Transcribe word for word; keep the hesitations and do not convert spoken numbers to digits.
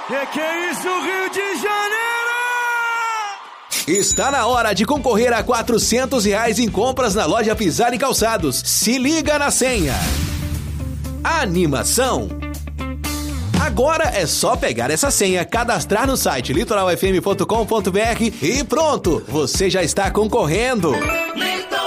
É que é isso, Rio de Janeiro! Está na hora de concorrer a quatrocentos reais em compras na loja Pisar e Calçados. Se liga na senha. Animação. Agora é só pegar essa senha, cadastrar no site litoral f m ponto com ponto b r e pronto, você já está concorrendo.